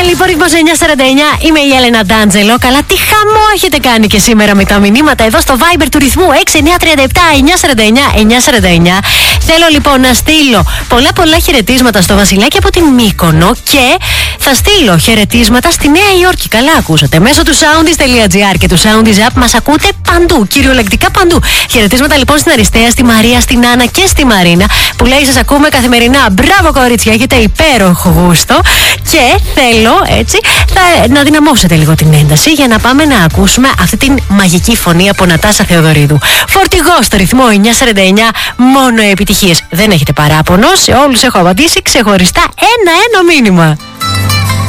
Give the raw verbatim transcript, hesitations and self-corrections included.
λοιπόν, ρυθμός εννιά σαράντα εννιά. Είμαι η Έλενα Ντάντζελο. Καλά, τι χαμό έχετε κάνει και σήμερα με τα μηνύματα εδώ στο Viber του ρυθμού έξι εννιά τρία επτά εννιά σαράντα εννιά εννιά σαράντα εννιά. Θέλω λοιπόν να στείλω πολλά πολλά χαιρετίσματα στο Βασιλάκι από την Μύκονο και θα στείλω χαιρετίσματα στη Νέα Υόρκη. Καλά ακούσατε. Μέσω του soundis.gr και του Soundis App μας ακούτε παντού, κυριολεκτικά παντού. Χαιρετίσματα λοιπόν στην Αριστεία, στη Μαρία, στην Άννα και στη Μαρίνα που λέει σας ακούμε καθημερινά. Μπράβο κορίτσια, έχετε υπέροχο γούστο. Και θέλω έτσι θα, να δυναμώσετε λίγο την ένταση για να πάμε να ακούσουμε αυτή την μαγική φωνή από Νατάσα Θεοδωρίδου. Φορτηγό στο ρυθμό εννιά σαράντα εννιά, μόνο επιτυχίες. Δεν έχετε παράπονο, σε όλους έχω απαντήσει ξεχωριστά ένα-ένα μήνυμα.